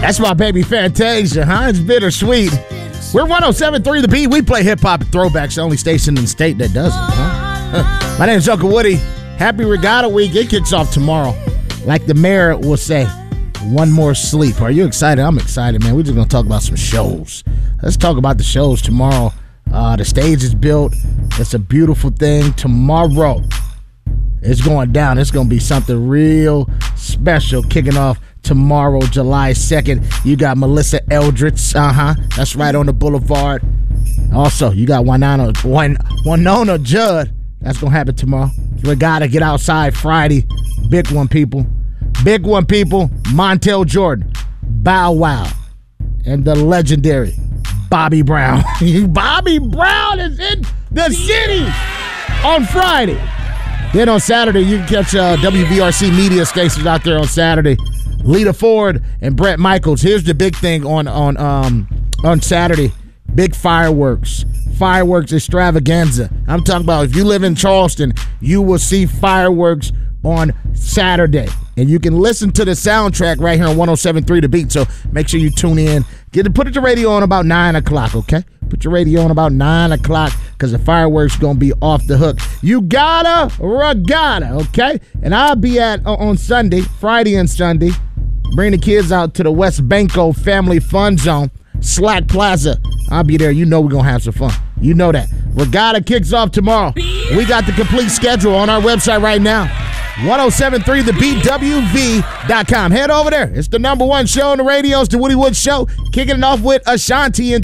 That's my baby Fantasia, huh? It's bittersweet. We're 107.3 The Beat. We play hip-hop and throwbacks, the only station in the state that does it, huh? My name is Uncle Woody. Happy Regatta Week. It kicks off tomorrow. Like the mayor will say, one more sleep. Are you excited? I'm excited, man. We're just going to talk about some shows. Let's talk about the shows tomorrow. The stage is built. It's a beautiful thing. Tomorrow, it's going down. It's going to be something real special kicking off tomorrow, July 2nd. You got Melissa Eldridge. That's right on the boulevard. Also, you got Winona Judd. That's going to happen tomorrow. We got to get outside Friday. Big one, people. Big one, people. Montel Jordan, Bow Wow, and the legendary Bobby Brown. Bobby Brown is in the city on Friday. Then on Saturday, you can catch WVRC media stations out there on Saturday. Lita Ford and Brett Michaels. Here's the big thing on Saturday. Big fireworks extravaganza. I'm talking about if you live in Charleston, you will see fireworks on Saturday. And you can listen to the soundtrack right here on 107.3 The Beat. So make sure you tune in. Put your radio on about 9 o'clock, okay? Put your radio on about 9 o'clock because the fireworks going to be off the hook. You gotta regatta, okay? And I'll be on Sunday, Friday and Sunday. Bring the kids out to the West Banco Family Fun Zone, Slack Plaza. I'll be there. You know we're going to have some fun. You know that. Regatta kicks off tomorrow. We got the complete schedule on our website right now. 1073thebeatwv.com. Head over there. It's the #1 show on the radio. It's the Woody Wood Show. Kicking it off with Ashanti and